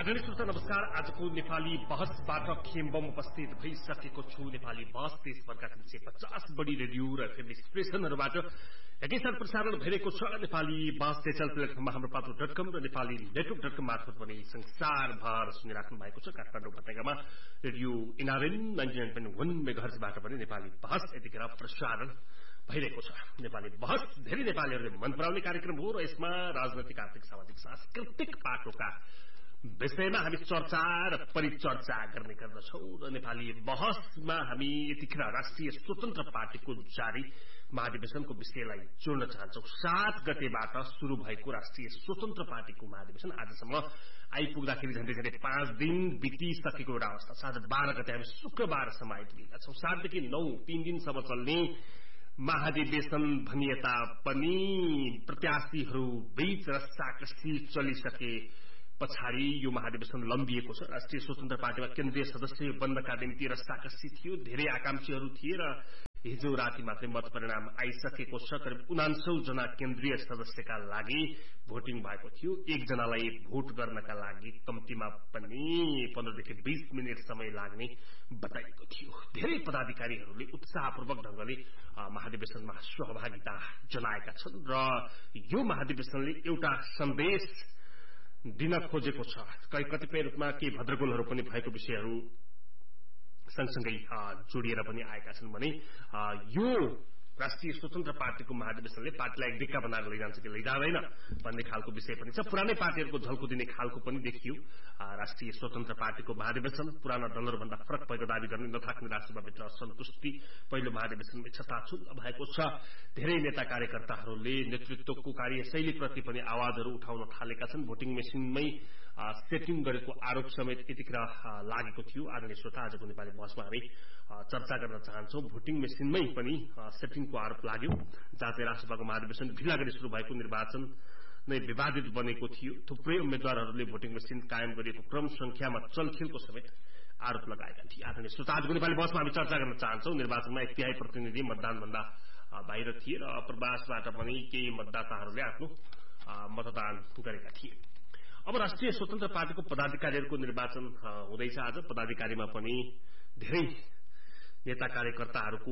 आदरणीय श्रोता नमस्कार। आजको नेपाली बहसबाट खेम्बम उपस्थित भइसकेको छु। नेपाली बहस देशभरका 350 बढी रेडियो र एफएम स्टेशनहरूबाट एकैसाथ प्रसारण भइरहेको छ। नेपाली बहस डिजिटल प्लेटफर्ममा हाम्रो पात्रो.com र नेपाली नेटवर्क.com मार्फत पनि संसारभर सुनिराख्नु भएको छ। काठमाडौँ उपत्यकामा रेडियो इनारेन 99.1 मेगाहर्जबाट पनि नेपाली बहस यतिखेर प्रसारण भइरहेको छ। नेपाली बहस धेरै नेपालीहरूले मन पराउने कार्यक्रम हो र यसमा राजनैतिक, आर्थिक, सामाजिक, सांस्कृतिक पाटोका विषयमा हामी चर्चा र परिचर्चा गर्ने गर्दछौं र नेपाली बहसमा हामी यतिखेर राष्ट्रिय स्वतन्त्र पार्टीको जारी महाधिवेशनको विषयलाई जोड्न चाहन्छौं। 7 गतेबाट शुरू भएको राष्ट्रिय स्वतन्त्र पार्टीको महाधिवेशन आजसम्म आइपुग्दाखेरि झन्डै 5 दिन बितिसकेको एउटा अवस्था। साँझ 12 गते हामी शुक्रबारसम्म आइपुगेका छौं। 7 देखि 9 3 दिनसम्म चल्ने महाधिवेशन भनिए तापनि प्रत्याशीहरू बीच रस्साकस्सी चलिसके पछाडि यो महाधिवेशन लम्बिएको छ। राष्ट्रिय स्वतन्त्र पार्टीमा केन्द्रीय सदस्य बन्नका निम्ति रस्साकस्सी थियो। धेरै आकांक्षीहरू थिए र हिजो राति मात्रै मत परिणाम आइसकेको छ। करिब 79 जना केन्द्रीय सदस्यका लागि भोटिङ भएको थियो। एकजनालाई भोट गर्नका लागि कम्तीमा पनि 15 देखि 20 मिनेट समय लाग्ने बताइएको थियो। धेरै पदाधिकारीहरूले उत्साहपूर्वक ढंगले महाधिवेशनमा सहभागिता जनाएका छन् र यो महाधिवेशनले एउटा सन्देश दिन खोजेको छ। कतिपय रूपमा केही भद्रगोलहरू पनि भएको विषयहरू सँगसँगै जोडिएर पनि आएका छन् भने यो राष्ट्रिय स्वतन्त्र पार्टीको महाधिवेशनले पार्टीलाई एक दिक्का बनाएर लैजान्छ कि लैजाँदैन भन्ने खालको विषय पनि छ। पुरानै पार्टीहरूको झल्को दिने खालको पनि देखियो। राष्ट्रिय स्वतन्त्र पार्टीको महाधिवेशन पुराना दलहरूभन्दा फरक भएको दावी गर्ने नथाक्ने राष्ट्रवादभित्र असन्तुष्टि पहिलो महाधिवेशनमै छताछुल्ल भएको छ। धेरै नेता कार्यकर्ताहरूले नेतृत्वको कार्यशैलीप्रति पनि आवाजहरू उठाउन थालेका छन्। भोटिङ मेसिनमै सेटिङ गरेको आरोप समेत यतिखेर लागेको थियो। आदरणीय श्रोता, आजको नेपाली बहसमा हामी चर्चा गर्न चाहन्छौं। भोटिङ मेसिनमै पनि सेटिङको आरोप लाग्यो। जहाँ चाहिँ राष्ट्रसभाको महाधिवेशन ढिला गरी शुरू भएको निर्वाचन नै विवादित बनेको थियो। थुप्रै उम्मेद्वारहरूले भोटिङ मेसिन कायम गरिएको क्रम संख्यामा चलखेलको समेत आरोप लगाएका थिए। आदरणीय श्रोता, आजको नेपाली बहसमा हामी चर्चा गर्न चाहन्छौं। निर्वाचनमा 1/3 प्रतिनिधि मतदानभन्दा बाहिर थिए र प्रवासबाट पनि केही मतदाताहरूले आफ्नो मतदान गरेका थिए। अब राष्ट्रिय स्वतन्त्र पार्टीको पदाधिकारीहरूको निर्वाचन हुँदैछ। आज पदाधिकारीमा पनि धेरै नेता कार्यकर्ताहरूको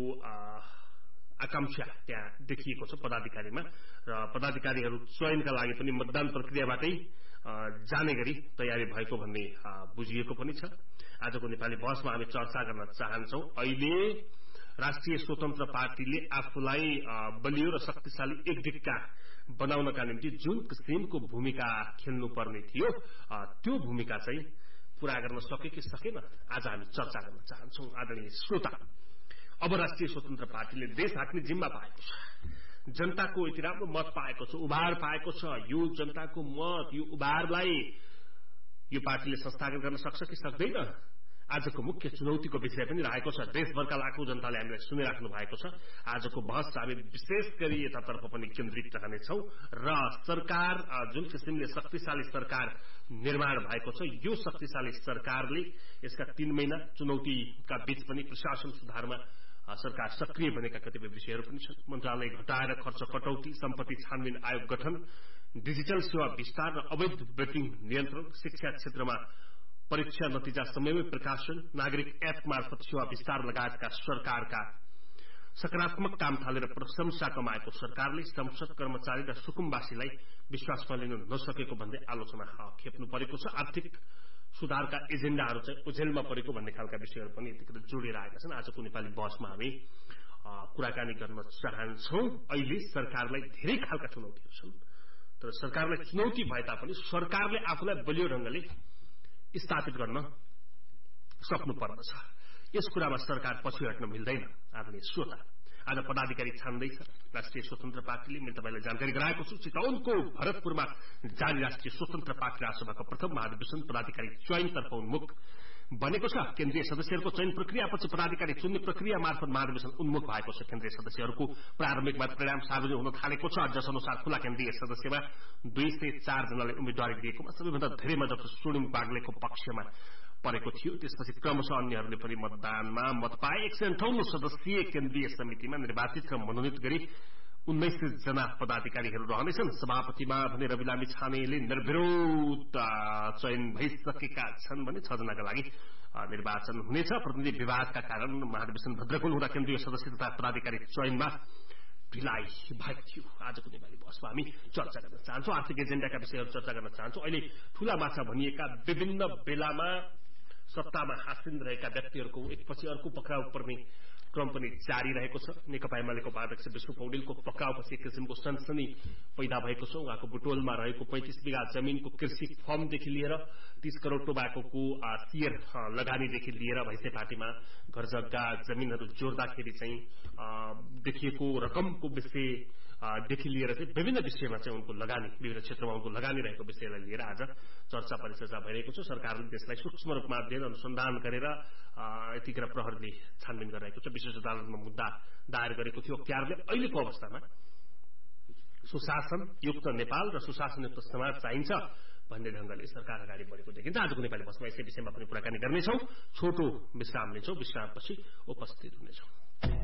आकांक्षा त्यहाँ देखिएको छ पदाधिकारीमा र पदाधिकारीहरू चयनका लागि पनि मतदान प्रक्रियाबाटै जाने गरी तयारी भएको भन्ने बुझिएको पनि छ। आजको नेपाली बहसमा हामी चर्चा गर्न चाहन्छौं। अहिले राष्ट्रिय स्वतन्त्र पार्टीले आफूलाई बलियो र शक्तिशाली एक दिक्का बनाउनका निम्ति जुन किसिमको भूमिका खेल्नुपर्ने थियो त्यो भूमिका चाहिँ पूरा गर्न सके कि सकेन, आज हामी चर्चा गर्न चाहन्छौं। आदरणीय श्रोता, अब राष्ट्रिय स्वतन्त्र पार्टीले देश हाँक्ने जिम्मा पाएको छ। जनताको यति राम्रो मत पाएको छ, उभार पाएको छ। यो जनताको मत, यो उभारलाई यो पार्टीले संस्थागत गर्न सक्छ कि सक्दैन, आजको मुख्य चुनौतीको विषय पनि रहेको छ। देशभरका लाखौं जनताले हामीलाई सुनिराख्नु भएको छ। आजको बहस हामी विशेष गरी यतातर्फ पनि केन्द्रित रहनेछौं र सरकार जुन किसिमले शक्तिशाली सरकार निर्माण भएको छ, यो शक्तिशाली सरकारले यसका 3 महिना चुनौतीका बीच पनि प्रशासन सुधारमा सरकार सक्रिय बनेका कतिपय विषयहरू पनि छन्। मन्त्रालय घटाएर खर्च कटौती, सम्पत्ति छानबिन आयोग गठन, डिजिटल सेवा विस्तार र अवैध बेटिङ नियन्त्रण, शिक्षा क्षेत्रमा परीक्षा नतिजा समयमै प्रकाशन, नागरिक एप मार्फत सेवा विस्तार लगायतका सरकारका सकारात्मक काम थालेर प्रशंसा कमाएको सरकारले संसद कर्मचारी र सुकुम्बासीलाई विश्वासमा लिन नसकेको भन्दै आलोचना खेप्नु परेको छ। आर्थिक सुधारका एजेण्डाहरू चाहिँ ओझेलमा परेको भन्ने खालका विषयहरू पनि यतिखेर जोडिएर आएका छन्। आजको नेपाली बहसमा हामी कुराकानी गर्न चाहन्छौं। अहिले सरकारलाई धेरै खालका चुनौतीहरू छन्, तर सरकारलाई चुनौती भए तापनि सरकारले आफूलाई बलियो ढंगले स्थापित गर्न सक्नुपर्दछ। यस कुरामा सरकार पछि हट्न मिल्दैन। आदरणीय श्रोता, आज पदाधिकारी छान्दैछ राष्ट्रिय स्वतन्त्र पार्टीले। मैले तपाईलाई जानकारी गराएको छु। चितवनको भरतपुरमा जारी राष्ट्रिय स्वतन्त्र पार्टी राष्ट्रसभाको प्रथम महाधिवेशन पदाधिकारी चयनतर्फ उन्मुख बनेको छ। केन्द्रीय सदस्यहरूको चयन प्रक्रियापछि पदाधिकारी चुन्ने प्रक्रिया मार्फत महाधिवेशन उन्मुख भएको छ। केन्द्रीय सदस्यहरूको प्रारम्भिक मत परिणाम सार्वजनिक हुन थालेको छ। जसअनुसार खुला केन्द्रीय सदस्यमा 204 जनाले उम्मेदवारी दिएकोमा सबैभन्दा धेरै मत स्वर्णिम बाग्लेको पक्षमा परेको थियो। त्यसपछि क्रमशः अन्यहरूले पनि मतदानमा मत पाए। 158 सदस्यीय केन्द्रीय समितिमा निर्वाचित र मनोनित गरी 19 जना पदाधिकारीहरू रहनेछन्। सभापतिमा भने रवि लामी छानेले निर्विरोध चयन भइसकेका छन् भने 6 जनाका लागि निर्वाचन हुनेछ। प्रतिनिधि विवादका कारण महाधिवेशन भद्रकुल हुँदा केन्द्रीय सदस्य तथा पदाधिकारी चयनमा ढिलाइ भएको थियो। आजको नेपाली बहसमा हामी चर्चा गर्न चाहन्छौँ, आर्थिक एजेन्डाका विषयहरू चर्चा गर्न चाहन्छौँ। अहिले ठूला माछा भनिएका विभिन्न बेलामा सत्तामा आसीन रहेका व्यक्तिहरूको एकपछि अर्को पक्राउ पर्ने क्रम पनि जारी रहेको छ। नेकपा एमालेको उपाध्यक्ष विष्णु पौडेलको पक्राउपछि एक किसिमको सनसनी पैदा भएको छ। उहाँको बुटोलमा रहेको 35 बिघा जमिनको कृषि फर्मदेखि लिएर 30 करोड़ टोबाकोको शेयर लगानीदेखि लिएर भैँसे पार्टीमा घर जग्गा जमिनहरू जोड्दाखेरि चाहिँ देखिएको रकमको विषयदेखि लिएर चाहिँ विभिन्न विषयमा चाहिँ उनको लगानी, विभिन्न क्षेत्रमा उनको लगानी रहेको विषयलाई लिएर आज चर्चा परिचर्चा भइरहेको छ। सरकारले त्यसलाई सूक्ष्म रूपमा अध्ययन अनुसन्धान गरेर यतिखेर प्रहरीले छानबिन गरिरहेको छ। विशेष अदालतमा मुद्दा दायर गरेको थियो अख्तियारले। अहिलेको अवस्थामा सुशासनयुक्त नेपाल र सुशासनयुक्त समाज चाहिन्छ भन्ने ढंगले सरकार अगाडि बढेको देखिन्छ। आजको नेपाली बसमा यसै विषयमा पनि कुराकानी गर्नेछौँ। छोटो विश्राम लिन्छौँ, विश्रामपछि उपस्थित हुनेछौँ।